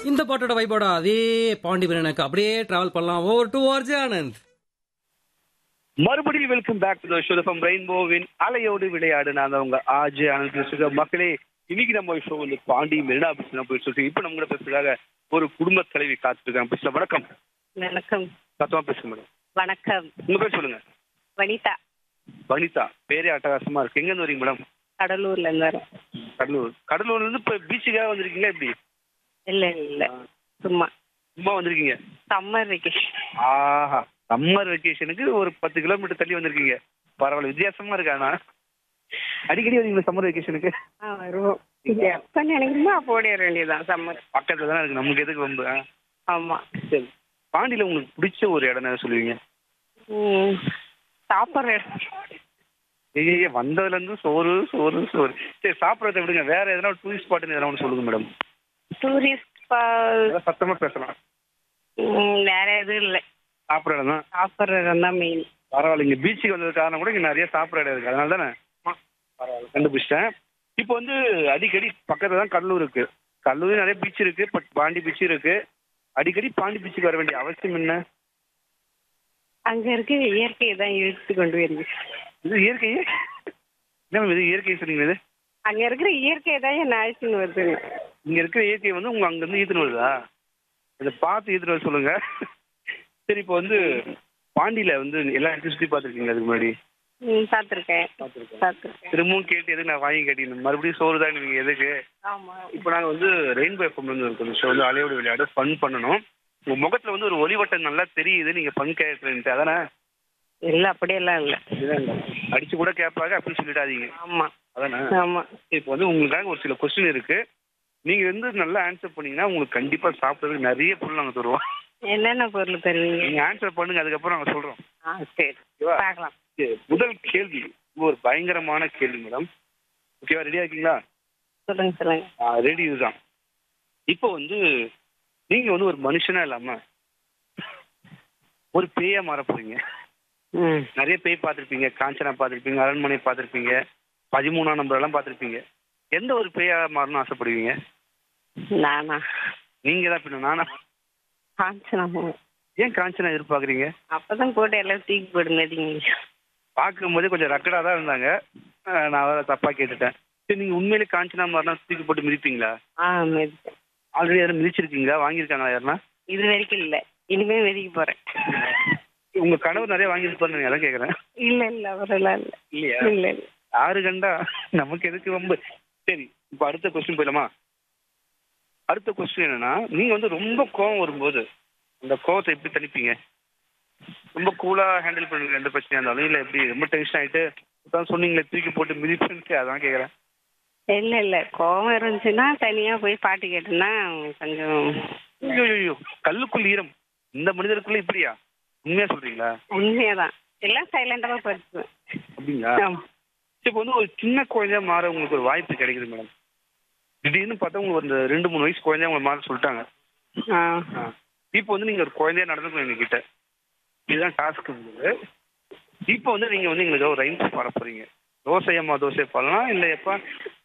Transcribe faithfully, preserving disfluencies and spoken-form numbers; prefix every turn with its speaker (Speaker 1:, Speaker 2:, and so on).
Speaker 1: இந்த பாட்டோட வைபோட அதே பாண்டி எனக்கு அப்படியே டிராவல் பண்ணலாம் ஓவர் டு ஆர்ஜே ஆனந்த்.
Speaker 2: மறுபடியும் welcome back to the show from ரெயின்போவின் அலையோடு விளையாடு. நான் உங்க ஆர்ஜே ஆனந்த் பேசுகிறேன். மக்களே, இன்னைக்கு நம்ம ஷோ வந்து பாண்டி மெரினா பீச் தான் போயிட்டு இருக்கு. இப்போ நம்ம கூட பேசுறதுக்காக ஒரு குடும்ப தலைவி காத்துருக்காங்க. பேசல. வணக்கம்.
Speaker 3: வணக்கம்.
Speaker 2: சத்தமா பேசுங்க மேடம்.
Speaker 3: வணக்கம்.
Speaker 2: உங்க பேர் சொல்லுங்க.
Speaker 3: வனிதா.
Speaker 2: வனிதா, பேரே அட்டகாசமா இருக்கு. எங்க இருந்து வரீங்க மேடம்?
Speaker 3: கடலூர்ல இருந்து வரேன்.
Speaker 2: கடலூர். கடலூர்ல இருந்து இப்ப பீச்சுக்காக வந்திருக்கீங்களா? எப்படி?
Speaker 3: இல்ல இல்ல, சும்மா
Speaker 2: சும்மா வந்திருக்கீங்க?
Speaker 3: Summer vacation.
Speaker 2: ஆஹா, சம்மர் வெக்கேஷனுக்கு ஒரு பத்து கிலோமீட்டர் தள்ளி வந்திருக்கீங்க. பரவாயில்ல, வித்தியாசமா இருக்கு. ஆனா அடிக்கடி வரீங்களா சம்மர் வெக்கேஷனுக்கு?
Speaker 3: ஆ வருவோம். எப்ப நினைக்கிறோமோ அப்போ ஓடி வர வேண்டியதுதான். சம்மர்
Speaker 2: பக்கத்துல தானே இருக்கு, நமக்கு எதுக்கு ரொம்ப.
Speaker 3: ஆமா.
Speaker 2: சரி, பாண்டியில உங்களுக்கு பிடிச்ச ஒரு இடம் என்ன சொல்லுவீங்க?
Speaker 3: ம், சாப்பிட்ற இடம்.
Speaker 2: ஐயே, வந்ததுல இருந்து சோறு சோறு சோறு. சரி, சாப்பிட்றத விடுங்க, வேற எதனா டூரிஸ்ட் ஸ்பாட்னு எதனா ஒன்று சொல்லுங்க மேடம்.
Speaker 3: டூரிஸ்ட்
Speaker 2: சத்தமா பேசலாம்.
Speaker 3: வேற எதுவும் இல்லை.
Speaker 2: சாப்பிட்ற இடம் தான்.
Speaker 3: சாப்பிட்ற இடம் தான் மெயின்.
Speaker 2: பரவாயில்ல, இங்க பீச்சுக்கு வந்தது காரணம் கூட இங்க நிறைய சாப்பிட்ற இடம் இருக்கு, அதனால தானே. பரவாயில்ல, கண்டுபிடிச்சிட்டேன். இப்போ வந்து அடிக்கடி பக்கத்துல தான் கடலூர் இருக்கு. கடலூர் நிறைய பீச் இருக்கு, பட் பாண்டி பீச் இருக்கு. அடிக்கடி பாண்டி பீச்சுக்கு வர வேண்டிய அவசியம் என்ன?
Speaker 3: அங்க இருக்க இயற்கையை தான் இழுத்து கொண்டு வருது.
Speaker 2: இது இயற்கையே என்ன இது இயற்கையை சொன்னீங்க? இது
Speaker 3: அங்க இருக்கிற இயற்கையை தான் என் அழைச்சின்னு வருதுங்க.
Speaker 2: இங்க இருக்கிற இயற்கை வந்து உங்க அங்க இருந்து ஈத்துன்னு வருதா? இதை பார்த்து ஈத்துன்னு வர சொல்லுங்க. சரி, இப்போ வந்து பாண்டியில வந்து எல்லா இடத்தையும் சுற்றி பார்த்துருக்கீங்க அதுக்கு முன்னாடி?
Speaker 3: ம், பார்த்துருக்கேன் பார்த்துருக்கேன்.
Speaker 2: திரும்பவும் கேட்டு எதுக்கு நான் வாங்கி கேட்டீங்க? மறுபடியும் சோறு தான் நீங்க எதுக்கு?
Speaker 3: ஆமா.
Speaker 2: இப்போ நாங்கள் வந்து ரெயின்போ எஃப்எம்ல இருந்து இருக்கோம். ஷோ வந்து அலையோடு விளையாடு ஃபன் பண்ணணும். உங்க முகத்துல வந்து ஒரு ஒளிவட்டம் நல்லா தெரியுது, நீங்க ஃபன் கேட்கறேன்ட்டு, அதானே?
Speaker 3: இல்லை, அப்படியெல்லாம் இல்லை.
Speaker 2: அடிச்சு கூட கேட்பாங்க அப்படின்னு சொல்லிடாதீங்க.
Speaker 3: ஆமா
Speaker 2: அதானே?
Speaker 3: ஆமா.
Speaker 2: இப்போ வந்து உங்களுக்காக ஒரு சில கொஸ்டின் இருக்கு. நீங்க வந்து நல்லா ஆன்சர் பண்ணீங்கன்னா உங்களுக்கு கண்டிப்பா சாப்பிட்றதுக்கு நிறைய பொருள் நாங்கள் தருவோம்.
Speaker 3: என்னென்ன பொருள் தருவீங்க?
Speaker 2: நீங்க ஆன்சர் பண்ணுங்க, அதுக்கப்புறம் நாங்கள் சொல்றோம்.
Speaker 3: ஆ சரி, பார்க்கலாம்.
Speaker 2: சரி, முதல் கேள்வி ஒரு பயங்கரமான கேள்வி மேடம். ஓகேவா? ரெடியா இருக்கீங்களா?
Speaker 3: சொல்லுங்க சொல்லுங்க.
Speaker 2: ரெடி. இதுதான். இப்போ வந்து நீங்க வந்து ஒரு மனுஷனா இல்லாம ஒரு பேயா மாற போறீங்க.
Speaker 3: ம்,
Speaker 2: நிறைய பேய் பார்த்துருப்பீங்க. காஞ்சனா பார்த்துருப்பீங்க, அரண்மனை பார்த்துருப்பீங்க, பதிமூணாம் நம்பர் எல்லாம் பார்த்துருப்பீங்க. எந்த ஒரு பேயா மாறணும்னு ஆசைப்படுவீங்க?
Speaker 3: நானா?
Speaker 2: நீங்க தான். பின்ன நானா?
Speaker 3: காஞ்சனா.
Speaker 2: ஏன் காஞ்சனா எதிர்பார்க்குறீங்க?
Speaker 3: அப்பதான் போட்டு எல்லாம் தூக்கி போடுங்க.
Speaker 2: பார்க்கும்போதே கொஞ்சம் ரக்கடா தான் இருந்தாங்க. அஹ் நான் வேற தப்பா கேட்டுட்டேன். சரி, நீங்க உண்மையிலே காஞ்சனா மாறினா தூக்கி போட்டு மிதிப்பீங்களா?
Speaker 3: ஆ மிதிப்பேன்.
Speaker 2: ஆல்ரெடி யாரும் மிதிச்சிருக்கீங்களா? வாங்கியிருக்காங்களா யாருன்னா?
Speaker 3: இது வரைக்கும் இல்லை, இனிமே மிதிக்க போறேன்.
Speaker 2: உங்க கனவு நிறைய வாங்கியிருப்பாருன்னு அதான் கேட்குறேன்.
Speaker 3: இல்ல இல்ல, அவரெல்லாம் இல்லை.
Speaker 2: இல்லையா?
Speaker 3: இல்ல இல்ல.
Speaker 2: யாரு கண்டா நமக்கு எதுக்கு ரொம்ப. சரி, இப்போ அடுத்த கொஸ்டின் போயிடலாமா? அடுத்த கொஸ்டின் என்னன்னா, நீங்க வந்து ரொம்ப கோவம் வரும்போது அந்த கோவத்தை எப்படி தணிப்பீங்க? ரொம்ப கூலா ஹேண்டில் பண்ணுங்க எந்த பிரச்சனையா இருந்தாலும், இல்லை எப்படி ரொம்ப டென்ஷன் ஆயிட்டு அதான் சொன்னீங்களே தூக்கி போட்டு மிதிப்புன்ட்டு, அதான் கேட்குறேன்.
Speaker 3: இல்ல இல்ல, கோவம் இருந்துச்சுன்னா தனியா போய் பாட்டு கேட்டேன்னா கொஞ்சம்.
Speaker 2: ஐயோ ஐயோ, கல்லுக்குள் ஈரம். இந்த மனிதருக்குள்ள இப்படியா? உண்மையா சொல்றீங்களா?
Speaker 3: உண்மையாதான். எல்லாம் சைலண்டாக படிச்சுவேன்.
Speaker 2: அப்படிங்களா? இப்போ வந்து ஒரு சின்ன குழந்தையா மாற உங்களுக்கு ஒரு வாய்ப்பு கிடைக்குது மேடம். திடீர்னு பார்த்தா உங்களுக்கு ஒரு ரெண்டு மூணு வயசு குழந்தையா உங்களை மாற சொல்லிட்டாங்க.
Speaker 3: ஆ,
Speaker 2: இப்போ வந்து நீங்க ஒரு குழந்தையா நடந்துக்கணும் எங்ககிட்ட. இதுதான் டாஸ்க் உங்களுக்கு. இப்போ வந்து நீங்க வந்து எங்களுக்கு ஒரு ரைம்ஸ் பாட போறீங்க. தோசை அம்மா தோசை பாடலாம், இல்லை எப்பா